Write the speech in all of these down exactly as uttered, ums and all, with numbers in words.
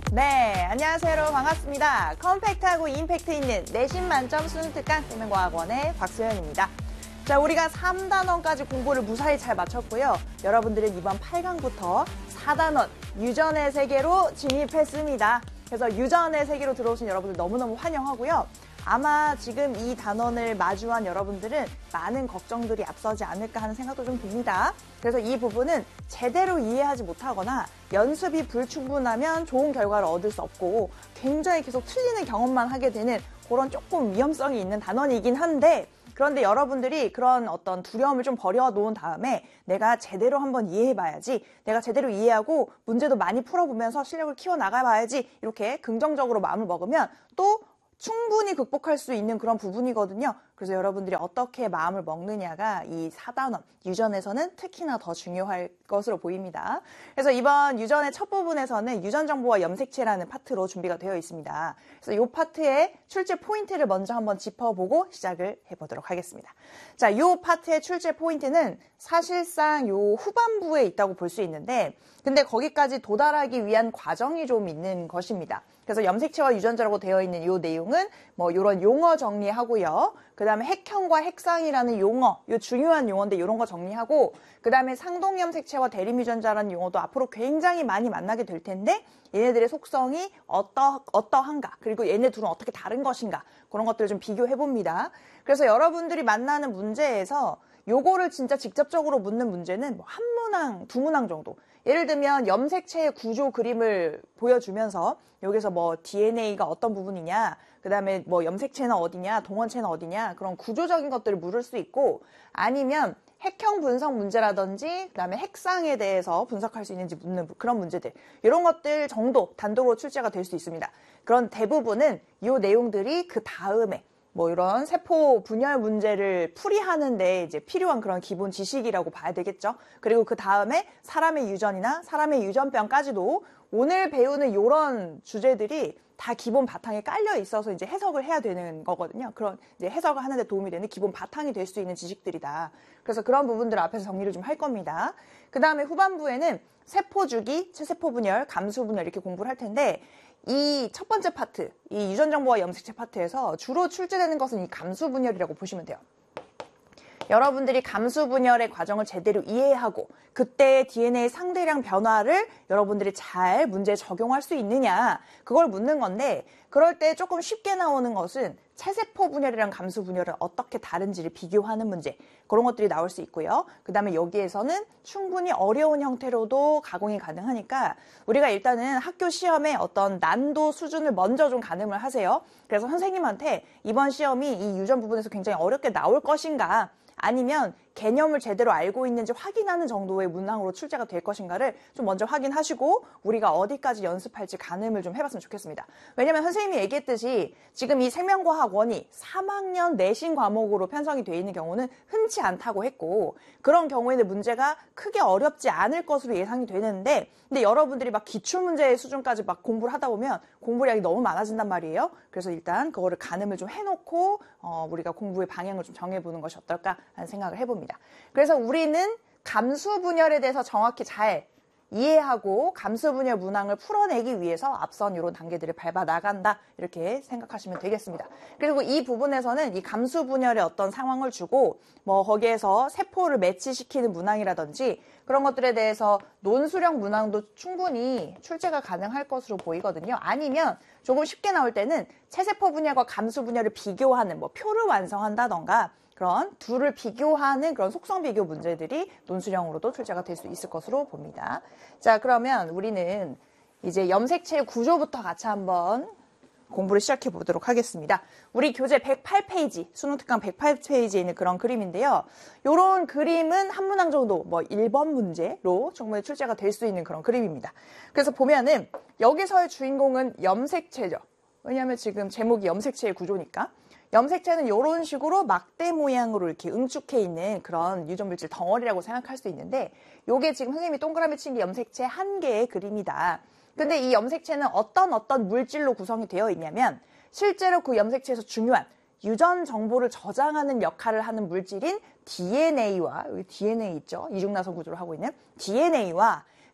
네, 안녕하세요 여러분 반갑습니다. 컴팩트하고 임팩트 있는 내신 만점 수능 특강 생명과학원의 박소연입니다. 자, 우리가 삼 단원까지 공부를 무사히 잘 마쳤고요. 여러분들은 이번 팔 강부터 사 단원 유전의 세계로 진입했습니다. 그래서 유전의 세계로 들어오신 여러분들 너무너무 환영하고요. 아마 지금 이 단원을 마주한 여러분들은 많은 걱정들이 앞서지 않을까 하는 생각도 좀 듭니다. 그래서 이 부분은 제대로 이해하지 못하거나 연습이 불충분하면 좋은 결과를 얻을 수 없고 굉장히 계속 틀리는 경험만 하게 되는 그런 조금 위험성이 있는 단원이긴 한데, 그런데 여러분들이 그런 어떤 두려움을 좀 버려놓은 다음에 내가 제대로 한번 이해해봐야지, 내가 제대로 이해하고 문제도 많이 풀어보면서 실력을 키워나가봐야지, 이렇게 긍정적으로 마음을 먹으면 또 충분히 극복할 수 있는 그런 부분이거든요. 그래서 여러분들이 어떻게 마음을 먹느냐가 이 사 단원 유전에서는 특히나 더 중요할 것으로 보입니다. 그래서 이번 유전의 첫 부분에서는 유전정보와 염색체라는 파트로 준비가 되어 있습니다. 그래서 이 파트의 출제 포인트를 먼저 한번 짚어보고 시작을 해보도록 하겠습니다. 자, 이 파트의 출제 포인트는 사실상 이 후반부에 있다고 볼 수 있는데, 근데 거기까지 도달하기 위한 과정이 좀 있는 것입니다. 그래서 염색체와 유전자라고 되어 있는 이 내용은 뭐 이런 용어 정리하고요. 그 다음에 핵형과 핵상이라는 용어, 이 중요한 용어인데 이런 거 정리하고, 그 다음에 상동염색체와 대림유전자라는 용어도 앞으로 굉장히 많이 만나게 될 텐데 얘네들의 속성이 어떠, 어떠한가, 그리고 얘네 둘은 어떻게 다른 것인가, 그런 것들을 좀 비교해봅니다. 그래서 여러분들이 만나는 문제에서 요거를 진짜 직접적으로 묻는 문제는 뭐 한 문항, 두 문항 정도. 예를 들면 염색체의 구조 그림을 보여주면서 여기서 뭐 디엔에이가 어떤 부분이냐, 그 다음에 뭐 염색체는 어디냐, 동원체는 어디냐, 그런 구조적인 것들을 물을 수 있고, 아니면 핵형 분석 문제라든지 그 다음에 핵상에 대해서 분석할 수 있는지 묻는 그런 문제들, 이런 것들 정도 단독으로 출제가 될 수 있습니다. 그런 대부분은 이 내용들이 그 다음에 뭐 이런 세포 분열 문제를 풀이하는데 이제 필요한 그런 기본 지식이라고 봐야 되겠죠. 그리고 그 다음에 사람의 유전이나 사람의 유전병까지도 오늘 배우는 이런 주제들이 다 기본 바탕에 깔려 있어서 이제 해석을 해야 되는 거거든요. 그런 이제 해석을 하는데 도움이 되는 기본 바탕이 될 수 있는 지식들이다. 그래서 그런 부분들을 앞에서 정리를 좀 할 겁니다. 그 다음에 후반부에는 세포 주기, 체세포 분열, 감수 분열 이렇게 공부를 할 텐데, 이 첫 번째 파트, 이 유전정보와 염색체 파트에서 주로 출제되는 것은 이 감수 분열이라고 보시면 돼요. 여러분들이 감수 분열의 과정을 제대로 이해하고 그때의 디엔에이 상대량 변화를 여러분들이 잘 문제에 적용할 수 있느냐, 그걸 묻는 건데, 그럴 때 조금 쉽게 나오는 것은 체세포 분열이랑 감수 분열을 어떻게 다른지를 비교하는 문제, 그런 것들이 나올 수 있고요. 그 다음에 여기에서는 충분히 어려운 형태로도 가공이 가능하니까 우리가 일단은 학교 시험에 어떤 난도 수준을 먼저 좀 가늠을 하세요. 그래서 선생님한테 이번 시험이 이 유전 부분에서 굉장히 어렵게 나올 것인가, 아니면 개념을 제대로 알고 있는지 확인하는 정도의 문항으로 출제가 될 것인가를 좀 먼저 확인하시고 우리가 어디까지 연습할지 가늠을 좀 해봤으면 좋겠습니다. 왜냐면 선생님이 얘기했듯이 지금 이 생명과학원이 삼 학년 내신 과목으로 편성이 되어 있는 경우는 흔치 않다고 했고, 그런 경우에는 문제가 크게 어렵지 않을 것으로 예상이 되는데, 근데 여러분들이 막 기출문제 수준까지 막 공부를 하다 보면 공부량이 너무 많아진단 말이에요. 그래서 일단 그거를 가늠을 좀 해놓고 어, 우리가 공부의 방향을 좀 정해보는 것이 어떨까 하는 생각을 해봅니다. 그래서 우리는 감수 분열에 대해서 정확히 잘 이해하고 감수 분열 문항을 풀어내기 위해서 앞선 이런 단계들을 밟아 나간다, 이렇게 생각하시면 되겠습니다. 그리고 이 부분에서는 이 감수 분열의 어떤 상황을 주고 뭐 거기에서 세포를 매치시키는 문항이라든지 그런 것들에 대해서 논술형 문항도 충분히 출제가 가능할 것으로 보이거든요. 아니면 조금 쉽게 나올 때는 체세포 분열과 감수 분열을 비교하는 뭐 표를 완성한다던가 그런 둘을 비교하는 그런 속성 비교 문제들이 논술형으로도 출제가 될 수 있을 것으로 봅니다. 자, 그러면 우리는 이제 염색체 구조부터 같이 한번 공부를 시작해 보도록 하겠습니다. 우리 교재 백팔 페이지, 수능 특강 백팔 페이지에 있는 그런 그림인데요. 이런 그림은 한 문항 정도, 뭐 일 번 문제로 충분히 출제가 될 수 있는 그런 그림입니다. 그래서 보면은 여기서의 주인공은 염색체죠. 왜냐하면 지금 제목이 염색체의 구조니까. 염색체는 이런 식으로 막대 모양으로 이렇게 응축해 있는 그런 유전물질 덩어리라고 생각할 수 있는데, 이게 지금 선생님이 동그라미 친 게 염색체 한 개의 그림이다. 근데 이 염색체는 어떤 어떤 물질로 구성이 되어 있냐면, 실제로 그 염색체에서 중요한 유전 정보를 저장하는 역할을 하는 물질인 디엔에이와, 여기 디엔에이 있죠? 이중나선 구조를 하고 있는 디엔에이와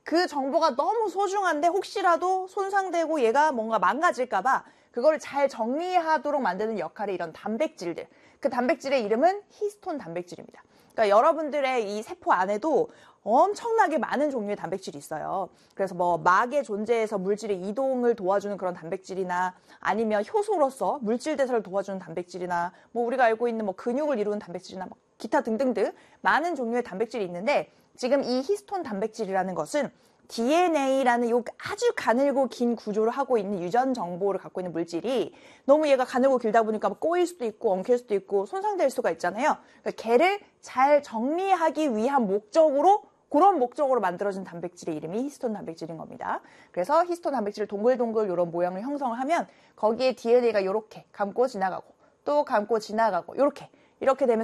그 정보가 너무 소중한데 혹시라도 손상되고 얘가 뭔가 망가질까봐 그걸 잘 정리하도록 만드는 역할이 이런 단백질들. 그 단백질의 이름은 히스톤 단백질입니다. 그러니까 여러분들의 이 세포 안에도 엄청나게 많은 종류의 단백질이 있어요. 그래서 뭐 막의 존재에서 물질의 이동을 도와주는 그런 단백질이나 아니면 효소로서 물질 대사를 도와주는 단백질이나 뭐 우리가 알고 있는 뭐 근육을 이루는 단백질이나 뭐 기타 등등등 많은 종류의 단백질이 있는데 지금 이 히스톤 단백질이라는 것은 디엔에이라는 요 아주 가늘고 긴 구조를 하고 있는 유전 정보를 갖고 있는 물질이 너무 얘가 가늘고 길다 보니까 꼬일 수도 있고 엉킬 수도 있고 손상될 수가 있잖아요. 그러니까 걔를 잘 정리하기 위한 목적으로 그런 목적으로 만들어진 단백질의 이름이 히스톤 단백질인 겁니다. 그래서 히스톤 단백질을 동글동글 이런 모양을 형성을 하면 거기에 디엔에이가 이렇게 감고 지나가고 또 감고 지나가고 이렇게 이렇게 되면서